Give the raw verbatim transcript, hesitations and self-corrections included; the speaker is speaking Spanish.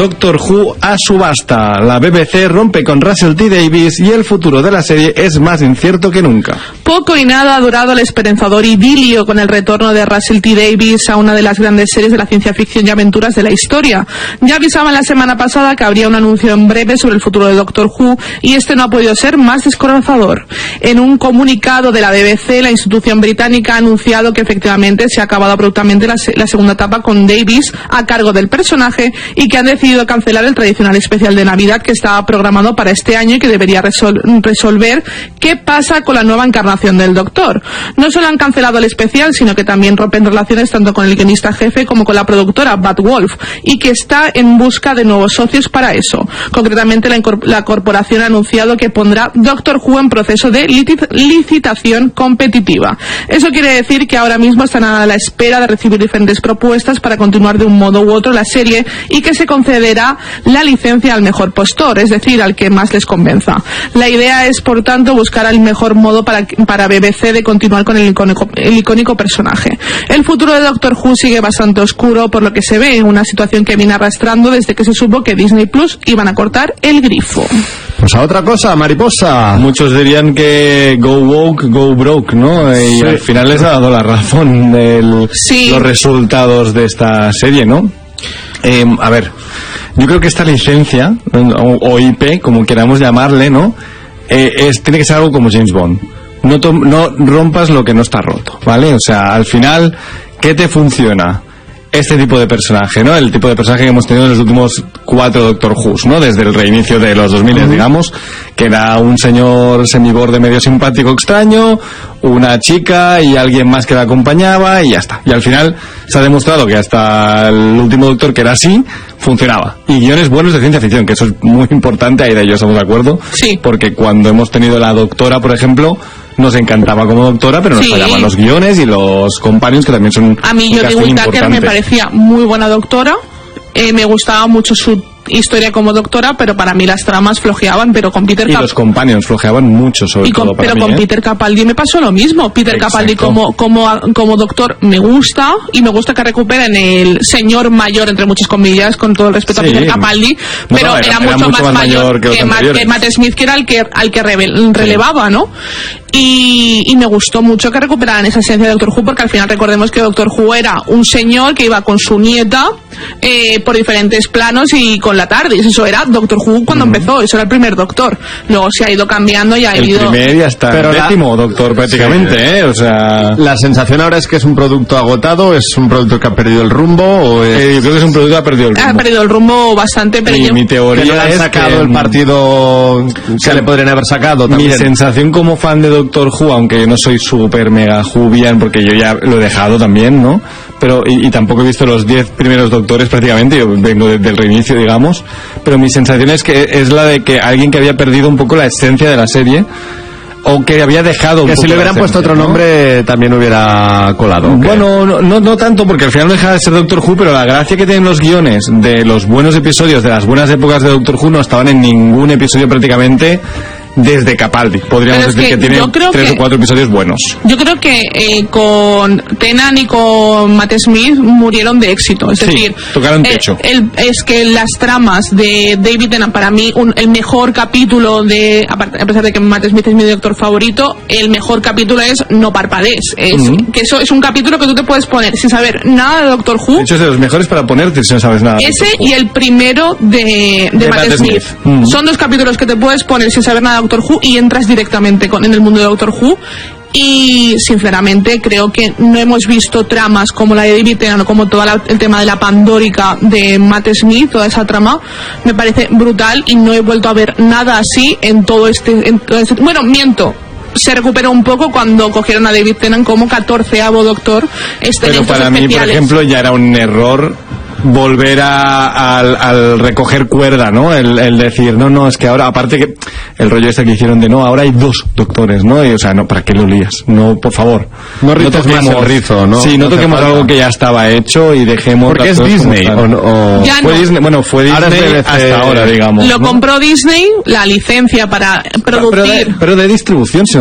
Doctor Who a subasta. La B B C rompe con Russell T Davies y el futuro de la serie es más incierto que nunca. Poco y nada ha durado el esperanzador idilio con el retorno de Russell T Davies a una de las grandes series de la ciencia ficción y aventuras de la historia. Ya avisaban la semana pasada que habría un anuncio en breve sobre el futuro de Doctor Who y este no ha podido ser más descorazonador. En un comunicado de la B B C, la institución británica ha anunciado que efectivamente se ha acabado abruptamente la, la segunda etapa con Davies a cargo del personaje y que han decidido cancelar el tradicional especial de Navidad que estaba programado para este año y que debería resol- resolver qué pasa con la nueva encarnación del Doctor. No solo han cancelado el especial, sino que también rompen relaciones tanto con el guionista jefe como con la productora Bad Wolf y que está en busca de nuevos socios para eso. Concretamente, la, incorpor- la corporación ha anunciado que pondrá Doctor Who en proceso de licit- licitación competitiva. Eso quiere decir que ahora mismo están a la espera de recibir diferentes propuestas para continuar de un modo u otro la serie y que se concederá la licencia al mejor postor, es decir, al que más les convenza. La idea es, por tanto, buscar el mejor modo para, para B B C de continuar con el icónico, el icónico personaje. El futuro de Doctor Who sigue bastante oscuro por lo que se ve, una situación que viene arrastrando desde que se supo que Disney Plus iban a cortar el grifo. Pues a otra cosa, mariposa. Muchos dirían que go woke, go broke, ¿no? Y sí, al final les ha dado la razón de sí. los resultados de esta serie, ¿no? Eh, a ver, yo creo que esta licencia, o, o I P, como queramos llamarle, ¿no? Eh, es, tiene que ser algo como James Bond. No, to- no rompas lo que no está roto, ¿vale? O sea, al final, ¿qué te funciona? Este tipo de personaje, ¿no? El tipo de personaje que hemos tenido en los últimos cuatro Doctor Who's, ¿no? Desde el reinicio de los dos mil, uh-huh. digamos, que era un señor semiborde medio simpático extraño, una chica y alguien más que la acompañaba y ya está. Y al final se ha demostrado que hasta el último Doctor, que era así, funcionaba. Y guiones buenos de ciencia ficción, que eso es muy importante, ahí de ellos estamos de acuerdo. Sí. Porque cuando hemos tenido la Doctora, por ejemplo, nos encantaba como Doctora, pero nos sí. fallaban los guiones y los companions, que también son a mí Jodie Whittaker me parecía muy buena Doctora, eh, me gustaba mucho su historia como Doctora, pero para mí las tramas flojeaban, pero con Peter y Cap- los companions flojeaban mucho, sobre y con, todo para pero mí, con ¿eh? Peter Capaldi me pasó lo mismo. Peter Exacto. Capaldi como, como, como Doctor me gusta, y me gusta que recuperen el señor mayor, entre muchas comillas, con todo el respeto sí. a Peter Capaldi, no, pero no, era, era, mucho era mucho más, más mayor que, que, Matt, que Matt Smith, que era el que, al que revel, relevaba, ¿no? Y, y me gustó mucho que recuperaran esa esencia de Doctor Who, porque al final recordemos que Doctor Who era un señor que iba con su nieta eh, por diferentes planos y con la TARDIS. Eso era Doctor Who cuando uh-huh. empezó, eso era el primer Doctor. Luego se ha ido cambiando y ha el ido... El primer y hasta Pero el la... décimo Doctor prácticamente, sí. ¿eh? O sea... ¿La sensación ahora es que es un producto agotado? ¿Es un producto que ha perdido el rumbo? ¿O es... eh, yo creo que es un producto que ha perdido el rumbo. Ha perdido el rumbo bastante, pero y yo... mi teoría que no le han es sacado que... el partido que sí. le podrían haber sacado también. Mi sensación como fan de Doctor Who, aunque yo no soy súper mega Whovian, porque yo ya lo he dejado también, ¿no? Pero, y, y tampoco he visto los diez primeros Doctores prácticamente, yo vengo desde el reinicio, digamos, pero mi sensación es que es la de que alguien que había perdido un poco la esencia de la serie, o que había dejado un que poco si le hubieran esencia, puesto otro ¿no? nombre también hubiera colado. Bueno, no, no, no tanto, porque al final no deja de ser Doctor Who, pero la gracia que tienen los guiones de los buenos episodios, de las buenas épocas de Doctor Who, no estaban en ningún episodio prácticamente desde Capaldi. Podríamos decir que, que tiene tres que, o cuatro episodios buenos. Yo creo que eh, con Tennant y con Matt Smith murieron de éxito. Es sí, decir, tocaron techo. El, el, es que las tramas de David Tennant, para mí, un, el mejor capítulo de, a pesar de que Matt Smith es mi director favorito, el mejor capítulo es No parpadees. Es, uh-huh. que eso es un capítulo que tú te puedes poner sin saber nada de Doctor Who. De hecho, es de los mejores para ponerte si no sabes nada. Ese y el primero de, de, de Matt, Matt Smith. Smith. Uh-huh. Son dos capítulos que te puedes poner sin saber nada de Doctor Who y entras directamente con, en el mundo de Doctor Who. Y sinceramente creo que no hemos visto tramas como la de David Tennant o como todo la, el tema de la Pandórica de Matt Smith, toda esa trama me parece brutal y no he vuelto a ver nada así en todo este, en todo este bueno, miento, se recuperó un poco cuando cogieron a David Tennant como catorceavo Doctor. Este pero para mí, por ejemplo, ya era un error volver a, al, al recoger cuerda, ¿no? El, el decir, no, no, es que ahora, aparte que el rollo este que hicieron de, no, ahora hay dos doctores, ¿no? Y, o sea, no, ¿para qué lo lías? No, por favor. No, no toquemos más el rizo, ¿no? Sí, no, no toquemos algo que ya estaba hecho y dejemos... Porque es Disney, o, o... Ya fue no. Disney, bueno, fue Disney hasta ahora, digamos. Lo ¿no? compró Disney, la licencia para producir... Pero de, pero de distribución,